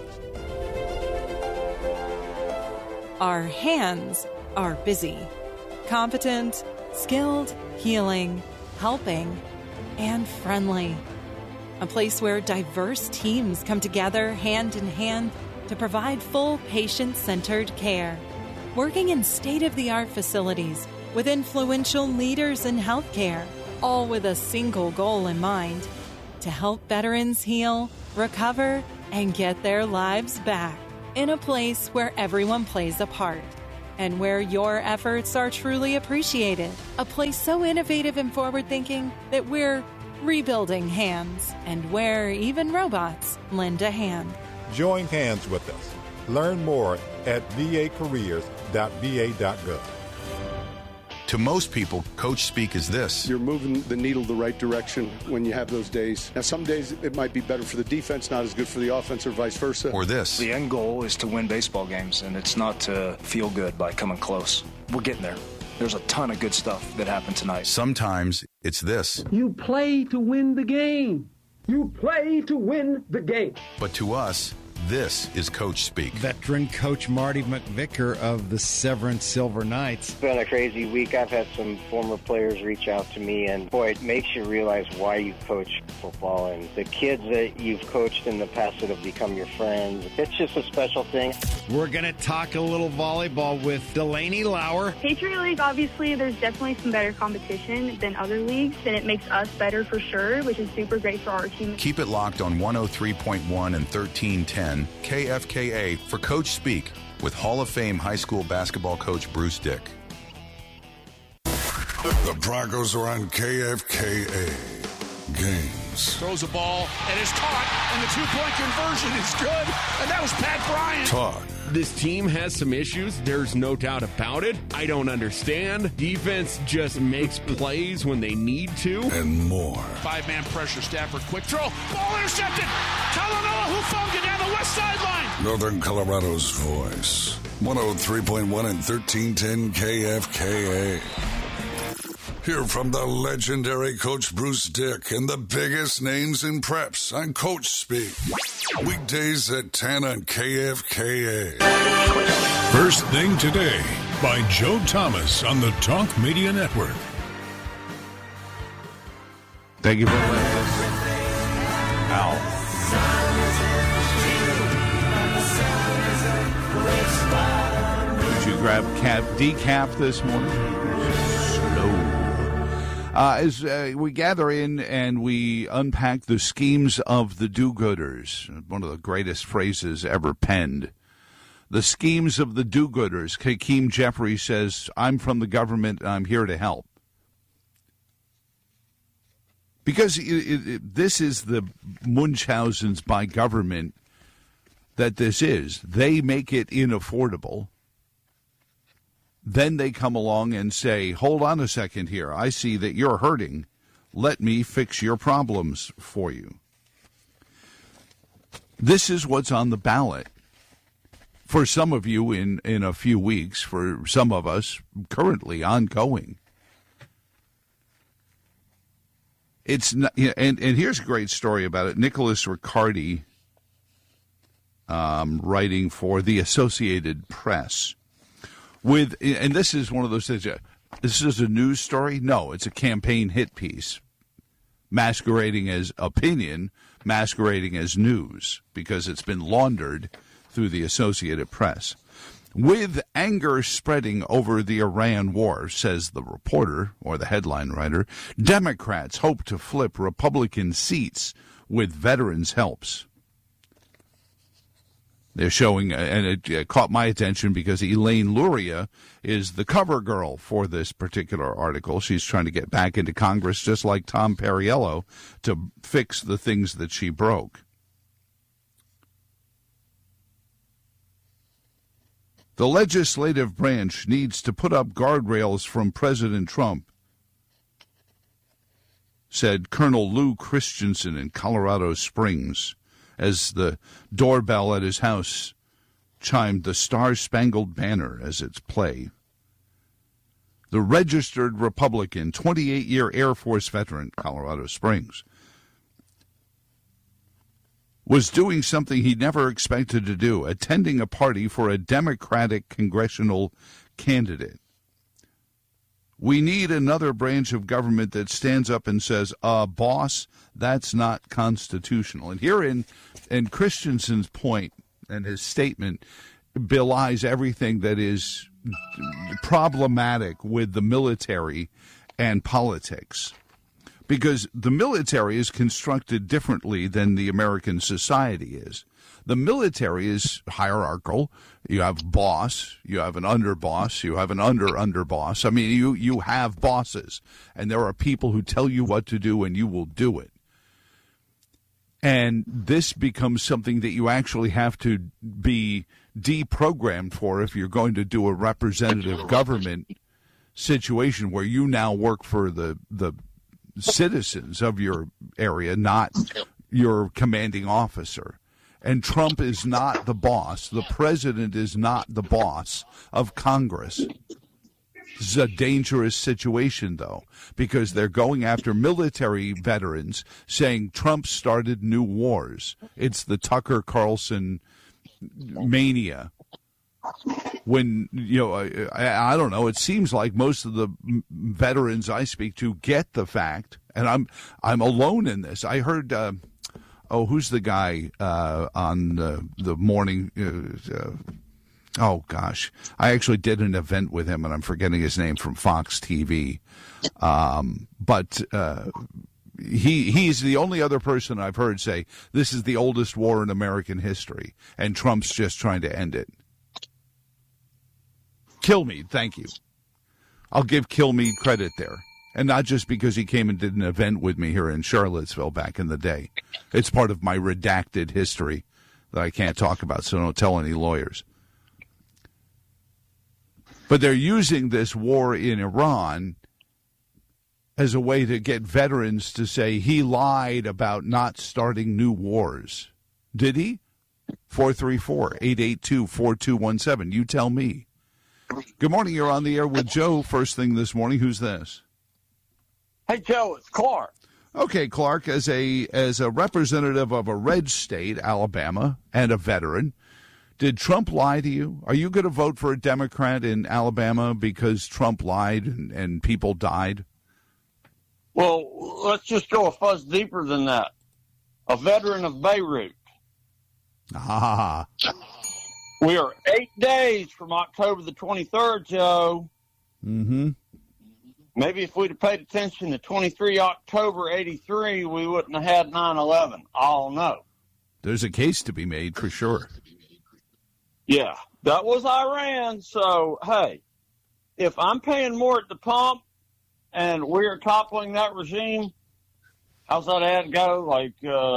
Speaker 6: Our hands are busy, competent, skilled, healing, helping, and friendly. A place where diverse teams come together hand in hand to provide full patient-centered care. Working in state-of-the-art facilities with influential leaders in healthcare, all with a single goal in mind: to help veterans heal, recover, and get their lives back in a place where everyone plays a part and where your efforts are truly appreciated. A place so innovative and forward-thinking that we're rebuilding hands and where even robots lend a hand.
Speaker 5: Join hands with us. Learn more at vacareers.va.gov.
Speaker 27: To most people, Coach Speak is this.
Speaker 28: You're moving the needle the right direction when you have those days. Now, some days it might be better for the defense, not as good for the offense, or vice versa.
Speaker 27: Or this.
Speaker 29: The end goal is to win baseball games, and it's not to feel good by coming close. We're getting there. There's a ton of good stuff that happened tonight.
Speaker 27: Sometimes it's this.
Speaker 30: You play to win the game. You play to win the game.
Speaker 27: But to us, this is Coach Speak.
Speaker 31: Veteran coach Marty McVicker of the Severance Silver Knights.
Speaker 32: It's been a crazy week. I've had some former players reach out to me, and boy, it makes you realize why you coach football and the kids that you've coached in the past that have become your friends. It's just a special thing.
Speaker 31: We're going to talk a little volleyball with Delaney Lauer.
Speaker 33: Patriot League, obviously, there's definitely some better competition than other leagues, and it makes us better for sure, which is super great for our team.
Speaker 27: Keep it locked on 103.1 and 1310 KFKA for Coach Speak with Hall of Fame high school basketball coach Bruce Dick.
Speaker 8: The Broncos are on KFKA. Games.
Speaker 7: Throws a ball and is caught, and the two-point conversion is good, and that was Pat Bryant.
Speaker 8: Talk.
Speaker 10: This team has some issues. There's no doubt about it. I don't understand. Defense just makes plays when they need to.
Speaker 8: And more.
Speaker 7: Five-man pressure. Stafford, quick throw. Ball intercepted. Talanoa Hufanga down the west sideline.
Speaker 8: Northern Colorado's voice. 103.1 and 1310 KFKA. Hear from the legendary Coach Bruce Dick and the biggest names in preps on Coach Speak. Weekdays at 10 on KFKA. First Thing Today by Joe Thomas on the Talk Media Network.
Speaker 1: Thank you very much. Ow. Did you grab decaf this morning? Slow. As we gather in and we unpack the schemes of the do-gooders, one of the greatest phrases ever penned. The schemes of the do-gooders. Hakeem Jeffrey says, I'm from the government and I'm here to help. Because this is the Munchausen's by government that this is. They make it inaffordable. Then they come along and say, hold on a second here. I see that you're hurting. Let me fix your problems for you. This is what's on the ballot. For some of you in a few weeks, for some of us currently ongoing. It's not, and here's a great story about it. Nicholas Riccardi, writing for the Associated Press. And this is one of those things. This is a news story? No, it's a campaign hit piece, masquerading as opinion, masquerading as news, because it's been laundered through the Associated Press. With anger spreading over the Iran war, says the reporter, or the headline writer, Democrats hope to flip Republican seats with veterans' helps. They're showing, and it caught my attention because Elaine Luria is the cover girl for this particular article. She's trying to get back into Congress, just like Tom Perriello, to fix the things that she broke. The legislative branch needs to put up guardrails from President Trump, said Colonel Lou Christensen in Colorado Springs, as the doorbell at his house chimed the Star-Spangled Banner as its play. The registered Republican, 28-year Air Force veteran, Colorado Springs, was doing something he never expected to do, attending a party for a Democratic congressional candidate. We need another branch of government that stands up and says, boss, that's not constitutional. And herein, and Christensen's point and his statement belies everything that is problematic with the military and politics. because the military is constructed differently than the American society is. The military is hierarchical. You have boss, you have an underboss, you have an underboss. I mean, you have bosses, and there are people who tell you what to do, and you will do it. And this becomes something that you actually have to be deprogrammed for if you're going to do a representative government situation where you now work for the citizens of your area, not your commanding officer. And Trump is not the boss. The president is not the boss of Congress. This is a dangerous situation, though, because they're going after military veterans, saying Trump started new wars. It's the Tucker Carlson mania. When, I don't know, it seems like most of the veterans I speak to get the fact, and I'm alone in this. I heard, who's the guy on the morning? Oh, gosh. I actually did an event with him, and I'm forgetting his name, from Fox TV. But he's the only other person I've heard say, this is the oldest war in American history, and Trump's just trying to end it. Kilmeade, thank you. I'll give Kilmeade credit there. And not just because he came and did an event with me here in Charlottesville back in the day. It's part of my redacted history that I can't talk about, so don't tell any lawyers. But they're using this war in Iran as a way to get veterans to say he lied about not starting new wars. Did he? 434-882-4217. You tell me. Good morning. You're on the air with Joe. First thing this morning. Who's this?
Speaker 2: Hey, Joe. It's Clark.
Speaker 1: Okay, Clark, as a representative of a red state, Alabama, and a veteran, did Trump lie to you? Are you going to vote for a Democrat in Alabama because Trump lied and people died?
Speaker 2: Well, let's just go a fuzz deeper than that. A veteran of Beirut.
Speaker 1: Ah.
Speaker 2: We are 8 days from October the 23rd, Joe.
Speaker 1: Mm-hmm.
Speaker 2: Maybe if we'd have paid attention to 23 October 83, we wouldn't have had 9/11. I don't know.
Speaker 1: There's a case to be made for sure.
Speaker 2: Yeah, that was Iran. So, hey, if I'm paying more at the pump and we're toppling that regime, how's that ad go? Like,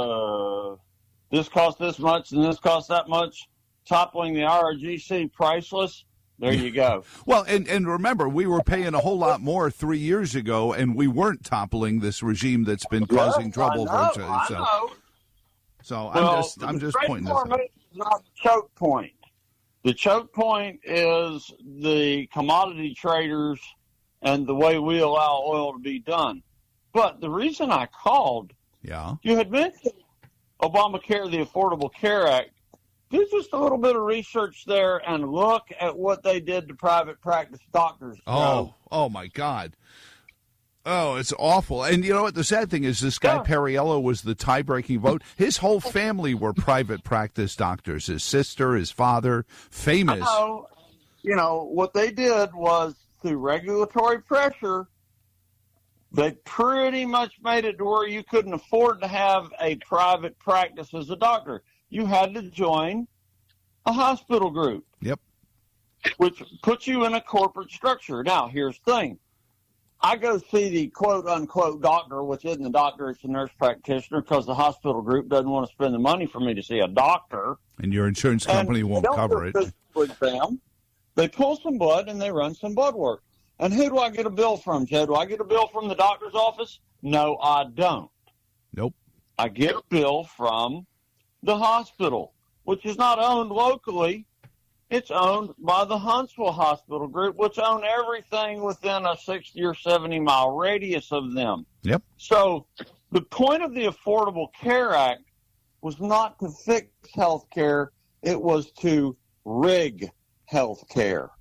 Speaker 2: this costs this much and this costs that much, toppling the ROGC priceless. There you go.
Speaker 1: Well, and remember, we were paying a whole lot more 3 years ago, and we weren't toppling this regime that's been causing trouble.
Speaker 2: I know.
Speaker 1: So
Speaker 2: well,
Speaker 1: I'm just pointing this out.
Speaker 2: It's not the choke point. The choke point is the commodity traders and the way we allow oil to be done. But the reason I called, you had mentioned Obamacare, the Affordable Care Act. Do just a little bit of research there and look at what they did to private practice doctors.
Speaker 1: Oh my God. Oh, it's awful. And you know what? The sad thing is this guy Perriello was the tie-breaking vote. His whole family were private practice doctors. His sister, his father, famous.
Speaker 2: You know, what they did was through regulatory pressure, they pretty much made it to where you couldn't afford to have a private practice as a doctor. You had to join a hospital group.
Speaker 1: Yep.
Speaker 2: Which puts you in a corporate structure. Now, here's the thing. I go see the quote-unquote doctor, which isn't a doctor, it's a nurse practitioner, because the hospital group doesn't want to spend the money for me to see a doctor.
Speaker 1: And your insurance company won't cover it.
Speaker 2: Them. They pull some blood and they run some blood work. And who do I get a bill from, Joe? Do I get a bill from the doctor's office? No, I don't.
Speaker 1: Nope.
Speaker 2: I get a bill from the hospital, which is not owned locally. It's owned by the Huntsville Hospital Group, which own everything within a 60 or 70-mile radius of them.
Speaker 1: Yep.
Speaker 2: So the point of the Affordable Care Act was not to fix health care. It was to rig health care.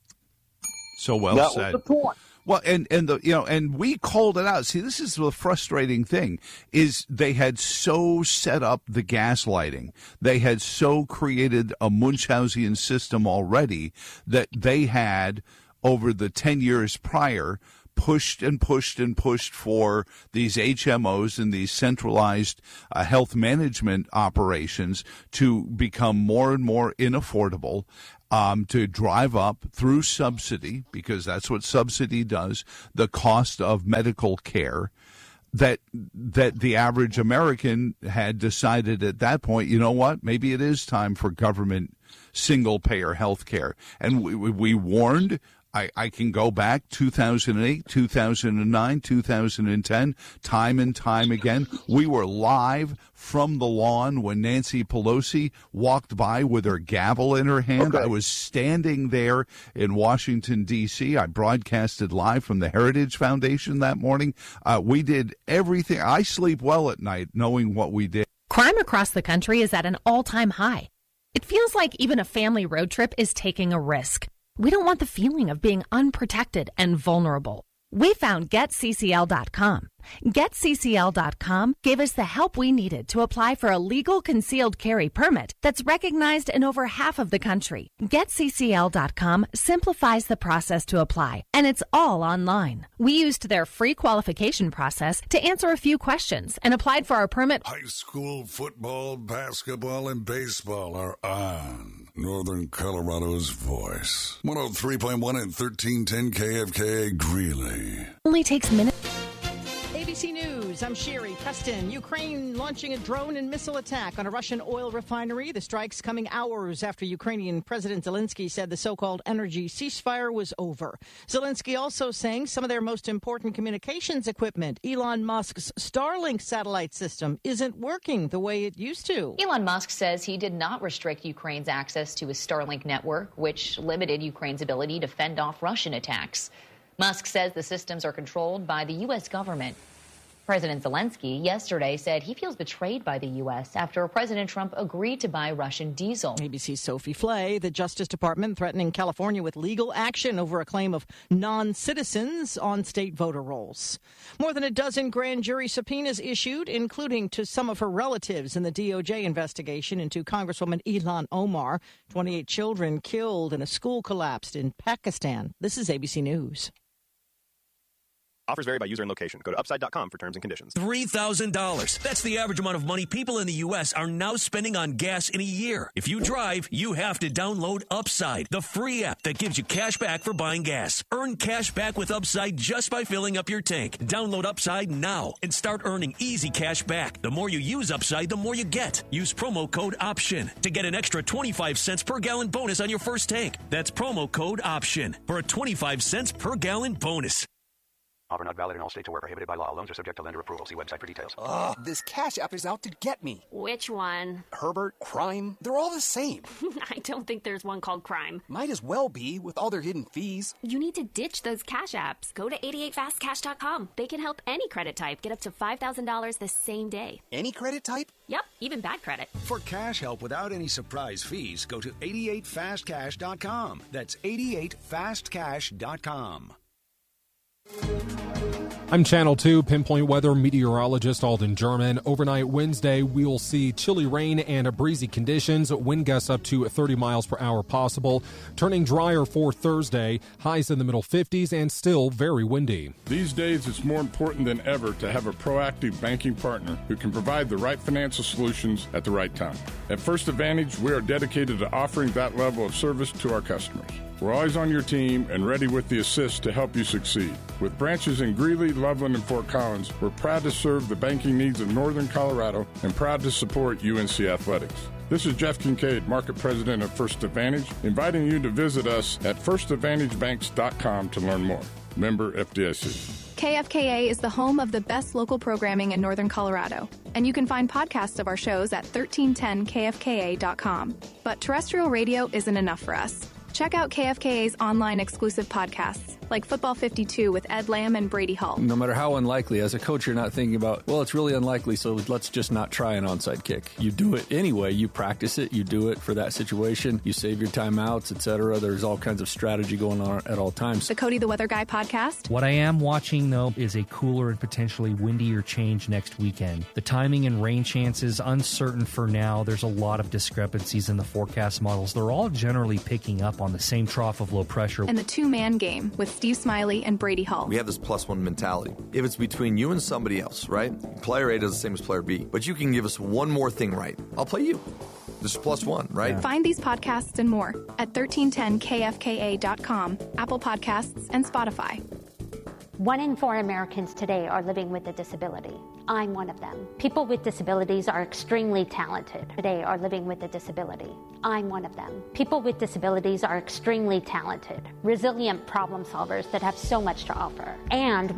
Speaker 1: So well
Speaker 2: that
Speaker 1: said.
Speaker 2: That was the point.
Speaker 1: Well, and we called it out. See, this is the frustrating thing, is they had so set up the gaslighting. They had so created a Munchausian system already that they had, over the 10 years prior, pushed and pushed and pushed for these HMOs and these centralized health management operations to become more and more inaffordable, to drive up through subsidy, because that's what subsidy does, the cost of medical care, that the average American had decided at that point, you know what, maybe it is time for government single-payer health care. And we warned. I can go back 2008, 2009, 2010, time and time again. We were live from the lawn when Nancy Pelosi walked by with her gavel in her hand. Okay. I was standing there in Washington, D.C. I broadcasted live from the Heritage Foundation that morning. We did everything. I sleep well at night knowing what we did.
Speaker 3: Crime across the country is at an all-time high. It feels like even a family road trip is taking a risk. We don't want the feeling of being unprotected and vulnerable. We found GetCCL.com. GetCCL.com gave us the help we needed to apply for a legal concealed carry permit that's recognized in over half of the country. GetCCL.com simplifies the process to apply, and it's all online. We used their free qualification process to answer a few questions and applied for our permit.
Speaker 8: High school football, basketball, and baseball are on. Northern Colorado's voice. 103.1 and 1310 KFKA Greeley.
Speaker 3: Only takes minutes.
Speaker 11: ABC News, I'm Sherry Preston. Ukraine launching a drone and missile attack on a Russian oil refinery. The strikes coming hours after Ukrainian President Zelensky said the so-called energy ceasefire was over. Zelensky also saying some of their most important communications equipment, Elon Musk's Starlink satellite system, isn't working the way it used to.
Speaker 12: Elon Musk says he did not restrict Ukraine's access to his Starlink network, which limited Ukraine's ability to fend off Russian attacks. Musk says the systems are controlled by the U.S. government. President Zelensky yesterday said he feels betrayed by the U.S. after President Trump agreed to buy Russian diesel.
Speaker 11: ABC's Sophie Flay. The Justice Department threatening California with legal action over a claim of non-citizens on state voter rolls. More than a dozen grand jury subpoenas issued, including to some of her relatives in the DOJ investigation into Congresswoman Ilhan Omar. 28 children killed and a school collapsed in Pakistan. This is ABC News.
Speaker 13: Offers vary by user and location. Go to Upside.com for terms and conditions.
Speaker 18: $3,000. That's the average amount of money people in the U.S. are now spending on gas in a year. If you drive, you have to download Upside, the free app that gives you cash back for buying gas. Earn cash back with Upside just by filling up your tank. Download Upside now and start earning easy cash back. The more you use Upside, the more you get. Use promo code OPTION to get an extra 25 cents per gallon bonus on your first tank. That's promo code OPTION for a 25 cents per gallon bonus.
Speaker 9: Offer not valid in all states or where prohibited by law. Loans are subject to lender approval. See website for details.
Speaker 19: Ugh, this Cash App is out to get me.
Speaker 20: Which one?
Speaker 19: Herbert, Crime, they're all the same.
Speaker 20: I don't think there's one called Crime.
Speaker 19: Might as well be with all their hidden fees.
Speaker 20: You need to ditch those Cash Apps. Go to 88fastcash.com. They can help any credit type get up to $5,000 the same day.
Speaker 19: Any credit type?
Speaker 20: Yep, even bad credit.
Speaker 4: For cash help without any surprise fees, go to 88fastcash.com. That's 88fastcash.com.
Speaker 21: I'm Channel 2 Pinpoint Weather meteorologist Alden German. Overnight Wednesday, we'll see chilly rain and breezy conditions. Wind gusts up to 30 miles per hour possible. Turning drier for Thursday. Highs in the middle 50s and still very windy.
Speaker 22: These days, it's more important than ever to have a proactive banking partner who can provide the right financial solutions at the right time. At First Advantage, we are dedicated to offering that level of service to our customers. We're always on your team and ready with the assist to help you succeed. With branches in Greeley, Loveland, and Fort Collins, we're proud to serve the banking needs of Northern Colorado and proud to support UNC Athletics. This is Jeff Kincaid, Market President of First Advantage, inviting you to visit us at firstadvantagebanks.com to learn more. Member FDIC.
Speaker 14: KFKA is the home of the best local programming in Northern Colorado, and you can find podcasts of our shows at 1310kfka.com. But terrestrial radio isn't enough for us. Check out KFKA's online exclusive podcasts, like Football 52 with Ed Lamb and Brady Hall.
Speaker 15: No matter how unlikely, as a coach, you're not thinking about, well, it's really unlikely, so let's just not try an onside kick. You do it anyway. You practice it. You do it for that situation. You save your timeouts, etc. There's all kinds of strategy going on at all times.
Speaker 14: The Cody the Weather Guy podcast.
Speaker 16: What I am watching, though, is a cooler and potentially windier change next weekend. The timing and rain chances uncertain for now. There's a lot of discrepancies in the forecast models. They're all generally picking up on the same trough of low pressure.
Speaker 14: And the two-man game with Steve Smiley and Brady Hall.
Speaker 5: We have this plus one mentality. If it's between you and somebody else, right? Player A does the same as player B, but you can give us one more thing right. I'll play you. This is plus one, right?
Speaker 14: Find these podcasts and more at 1310kfka.com, Apple Podcasts, and Spotify.
Speaker 6: 1 in 4 Americans today are living with a disability. I'm one of them. People with disabilities are extremely talented. Today are living with a disability. I'm one of them. People with disabilities are extremely talented, resilient problem solvers that have so much to offer. And